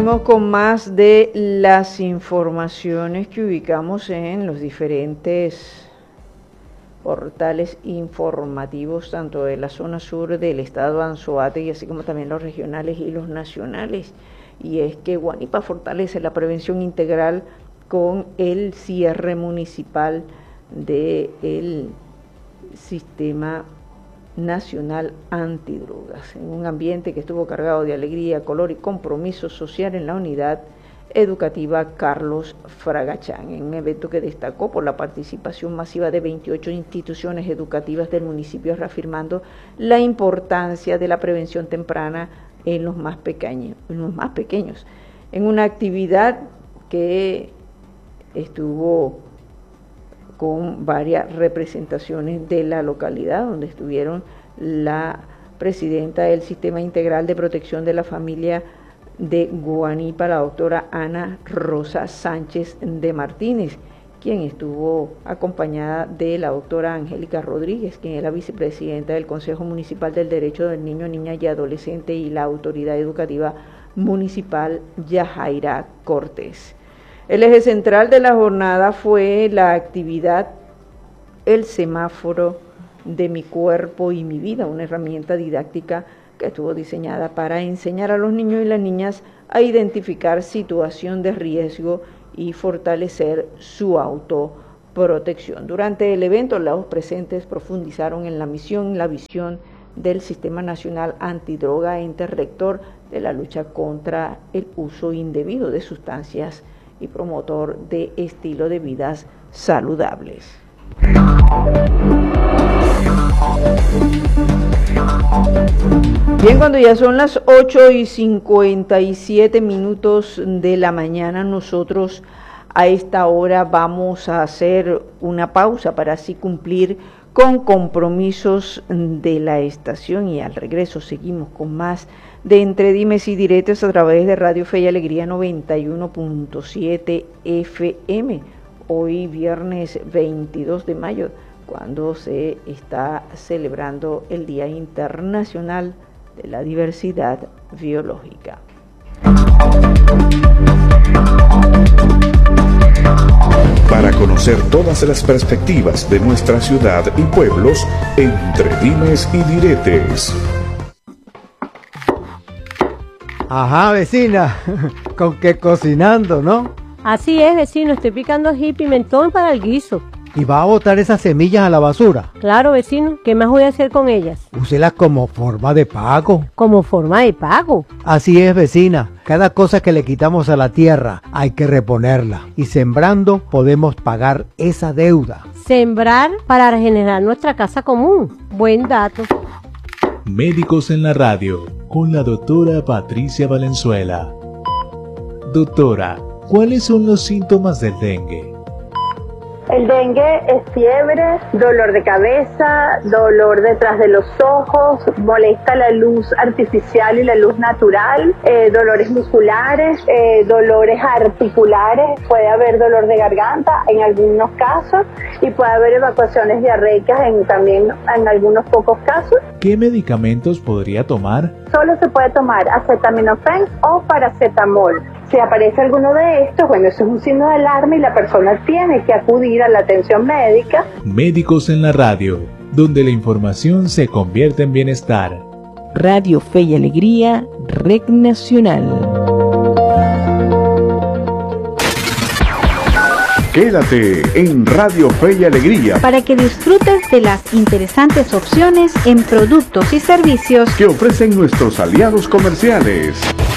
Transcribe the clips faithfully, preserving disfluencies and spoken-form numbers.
Seguimos con más de las informaciones que ubicamos en los diferentes portales informativos, tanto de la zona sur del estado Anzoátegui, así como también los regionales y los nacionales. Y es que Guanipa fortalece la prevención integral con el cierre municipal del sistema nacional antidrogas, en un ambiente que estuvo cargado de alegría, color y compromiso social en la unidad educativa Carlos Fragachán, en un evento que destacó por la participación masiva de veintiocho instituciones educativas del municipio, reafirmando la importancia de la prevención temprana en los más pequeños, en los más pequeños, en una actividad que estuvo con varias representaciones de la localidad, donde estuvieron la presidenta del Sistema Integral de Protección de la Familia de Guanipa, la doctora Ana Rosa Sánchez de Martínez, quien estuvo acompañada de la doctora Angélica Rodríguez, quien es la vicepresidenta del Consejo Municipal del Derecho del Niño, Niña y Adolescente, y la autoridad educativa municipal Yajaira Cortés. El eje central de la jornada fue la actividad El Semáforo de mi Cuerpo y mi Vida, una herramienta didáctica que estuvo diseñada para enseñar a los niños y las niñas a identificar situación de riesgo y fortalecer su autoprotección. Durante el evento, los presentes profundizaron en la misión y la visión del Sistema Nacional Antidroga, ente rector de la lucha contra el uso indebido de sustancias y promotor de estilo de vidas saludables. Bien, cuando ya son las ocho y cincuenta y siete minutos de la mañana, nosotros a esta hora vamos a hacer una pausa para así cumplir con compromisos de la estación, y al regreso seguimos con más de Entre Dimes y Diretes a través de Radio Fe y Alegría noventa y uno punto siete F M, hoy viernes veintidós de mayo, cuando se está celebrando el Día Internacional de la Diversidad Biológica. Para conocer todas las perspectivas de nuestra ciudad y pueblos, Entre Dimes y Diretes. Ajá, vecina, con que cocinando, ¿no? Así es, vecino, estoy picando ají y pimentón para el guiso. ¿Y va a botar esas semillas a la basura? Claro, vecino, ¿qué más voy a hacer con ellas? Úselas como forma de pago. ¿Como forma de pago? Así es, vecina, cada cosa que le quitamos a la tierra hay que reponerla, y sembrando podemos pagar esa deuda. Sembrar para regenerar nuestra casa común. Buen dato. Médicos en la radio, con la doctora Patricia Valenzuela. Doctora, ¿cuáles son los síntomas del dengue? El dengue es fiebre, dolor de cabeza, dolor detrás de los ojos, molesta la luz artificial y la luz natural, eh, dolores musculares, eh, dolores articulares, puede haber dolor de garganta en algunos casos y puede haber evacuaciones diarreicas en, también en algunos pocos casos. ¿Qué medicamentos podría tomar? Solo se puede tomar acetaminofén o paracetamol. Si aparece alguno de estos, bueno, eso es un signo de alarma y la persona tiene que acudir a la atención médica. Médicos en la radio, donde la información se convierte en bienestar. Radio Fe y Alegría, Red Nacional. Quédate en Radio Fe y Alegría para que disfrutes de las interesantes opciones en productos y servicios que ofrecen nuestros aliados comerciales.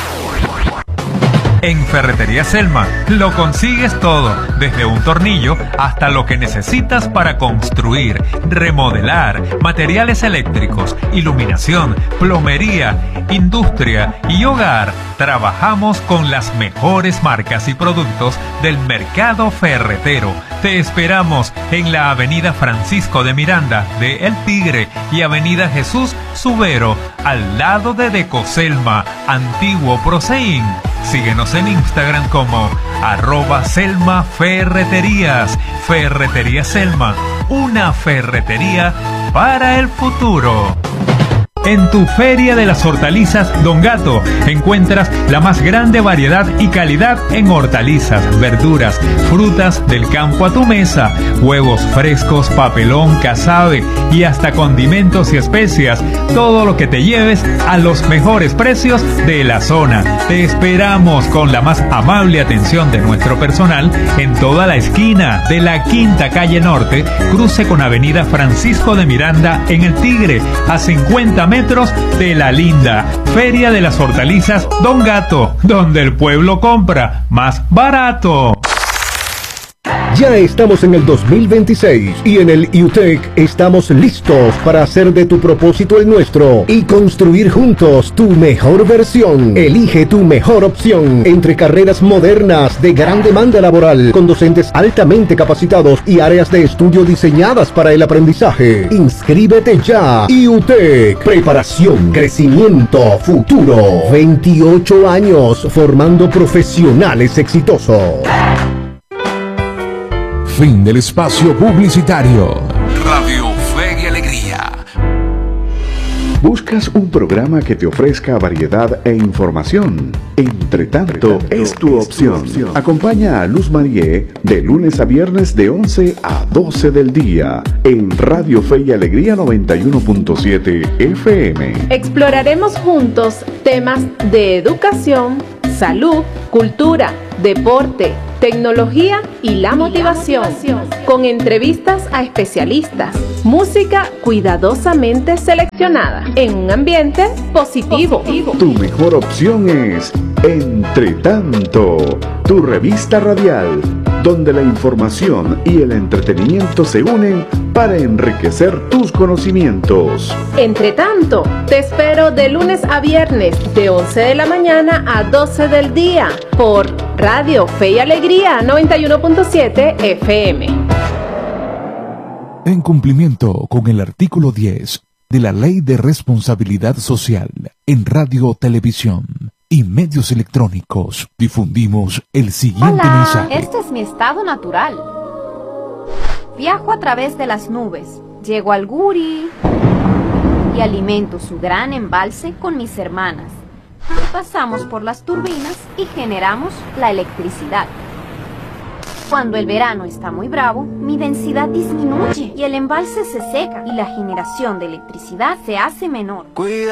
En Ferretería Selma lo consigues todo, desde un tornillo hasta lo que necesitas para construir, remodelar, materiales eléctricos, iluminación, plomería, industria y hogar. Trabajamos con las mejores marcas y productos del mercado ferretero. Te esperamos en la avenida Francisco de Miranda de El Tigre y avenida Jesús Subero, al lado de Decoselma, antiguo Proseín. Síguenos en Instagram como arroba Selma Ferreterías. Ferretería Selma, una ferretería para el futuro. En tu Feria de las Hortalizas Don Gato encuentras la más grande variedad y calidad en hortalizas, verduras, frutas del campo a tu mesa, huevos frescos, papelón, casabe y hasta condimentos y especias. Todo lo que te lleves a los mejores precios de la zona. Te esperamos con la más amable atención de nuestro personal en toda la esquina de la Quinta Calle Norte, cruce con Avenida Francisco de Miranda en El Tigre, a cincuenta metros de La Linda. Feria de las Hortalizas Don Gato, donde el pueblo compra más barato. Ya estamos en el dos mil veintiséis y en el U T E C estamos listos para hacer de tu propósito el nuestro y construir juntos tu mejor versión. Elige tu mejor opción entre carreras modernas de gran demanda laboral con docentes altamente capacitados y áreas de estudio diseñadas para el aprendizaje. Inscríbete ya. U T E C, preparación, crecimiento, futuro. veintiocho años formando profesionales exitosos. Fin del espacio publicitario. Radio Fe y Alegría. ¿Buscas un programa que te ofrezca variedad e información? Entre tanto, es tu opción. Acompaña a Luz Marie de lunes a viernes de once a doce del día en Radio Fe y Alegría noventa y uno punto siete F M. Exploraremos juntos temas de educación, salud, cultura, deporte, tecnología y la motivación, con entrevistas a especialistas, música cuidadosamente seleccionada, en un ambiente positivo. Tu mejor opción es Entre Tanto, tu revista radial, donde la información y el entretenimiento se unen para enriquecer tus conocimientos. Entre tanto, te espero de lunes a viernes, de once de la mañana a doce del día, por Radio Fe y Alegría noventa y uno punto siete F M. En cumplimiento con el artículo diez de la Ley de Responsabilidad Social en Radio, Televisión y medios electrónicos, difundimos el siguiente Hola, mensaje. Este es mi estado natural. Viajo a través de las nubes, llego al Guri y alimento su gran embalse con mis hermanas. Pasamos por las turbinas y generamos la electricidad. Cuando el verano está muy bravo, mi densidad disminuye y el embalse se seca y la generación de electricidad se hace menor. Cuida